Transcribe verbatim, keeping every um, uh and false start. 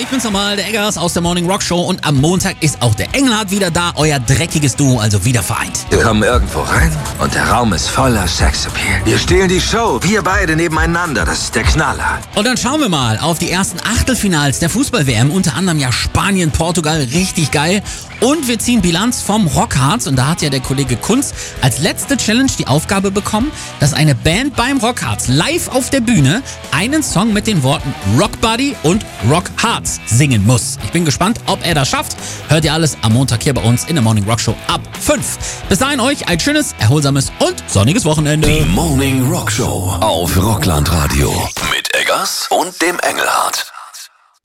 ich bin's nochmal, der Eggers aus der Morning Rock Show und am Montag ist auch der Engelhardt wieder da, euer dreckiges Duo, also wieder vereint. Wir kommen irgendwo rein und der Raum ist voller Sexappeal. Wir stehlen die Show, wir beide nebeneinander, das ist der Knaller. Und dann schauen wir mal auf die ersten Achtelfinals der Fußball-W M, unter anderem ja Spanien, Portugal, richtig geil. Und wir ziehen Bilanz vom Rockharz und da hat ja der Kollege Kunz als letzte Challenge die Aufgabe bekommen, dass eine Band beim Rockharz live auf der Bühne einen Song mit den Worten Rock Buddy und Rock Harz singen muss. Ich bin gespannt, ob er das schafft. Hört ihr alles am Montag hier bei uns in der Morning Rock Show ab fünf. Bis dahin euch ein schönes, erholsames und sonniges Wochenende. Die Morning Rock Show auf Rockland Radio mit Eggers und dem Engelhardt.